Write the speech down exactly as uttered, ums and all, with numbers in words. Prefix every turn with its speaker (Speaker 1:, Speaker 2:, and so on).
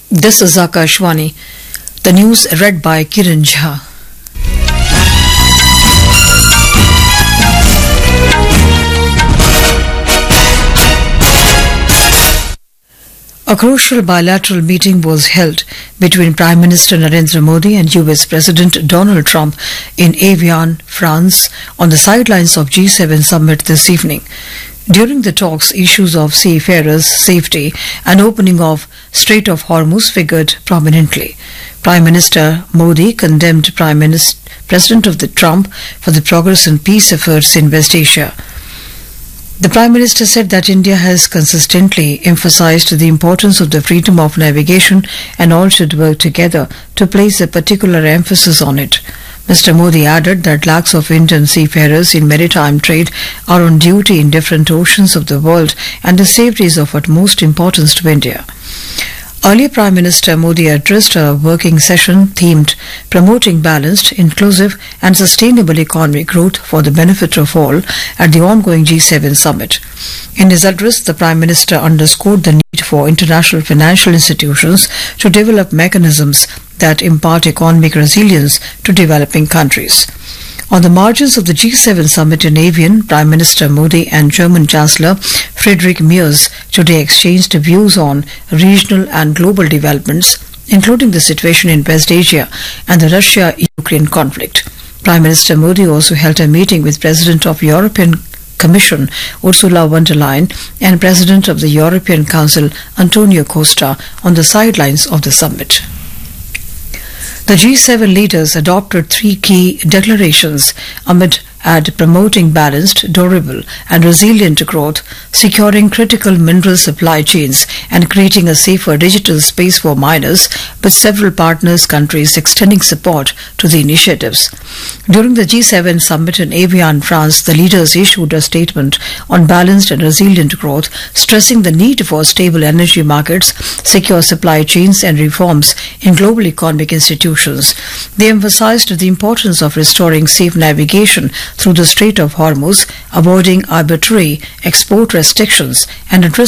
Speaker 1: This is Akashwani. The news read by Kiran Jha. A crucial bilateral meeting was held between Prime Minister Narendra Modi and U S President Donald Trump in Evian, France, on the sidelines of G seven summit this evening. During the talks, issues of seafarers' safety and opening of Strait of Hormuz figured prominently. Prime Minister Modi condemned Prime Minister President of the Trump for the progress and peace efforts in West Asia. The Prime Minister said that India has consistently emphasized the importance of the freedom of navigation and all should work together to place a particular emphasis on it. Mister Modi added that lakhs of Indian seafarers in maritime trade are on duty in different oceans of the world and the safety is of utmost importance to India. Earlier, Prime Minister Modi addressed a working session themed Promoting Balanced, Inclusive and Sustainable Economic Growth for the Benefit of All at the ongoing G seven summit. In his address, the Prime Minister underscored the need for international financial institutions to develop mechanisms that impart economic resilience to developing countries. On the margins of the G seven summit in Evian, Prime Minister Modi and German Chancellor Friedrich Merz today exchanged views on regional and global developments, including the situation in West Asia and the Russia-Ukraine conflict. Prime Minister Modi also held a meeting with President of European Commission Ursula von der Leyen and President of the European Council Antonio Costa on the sidelines of the summit. The G seven leaders adopted three key declarations amid at promoting balanced, durable and resilient growth, securing critical mineral supply chains and creating a safer digital space for miners, with several partners countries extending support to the initiatives. During the G seven summit in Evian, France, the leaders issued a statement on balanced and resilient growth, stressing the need for stable energy markets, secure supply chains and reforms in global economic institutions. They emphasized the importance of restoring safe navigation through the Strait of Hormuz, avoiding arbitrary export restrictions and addressing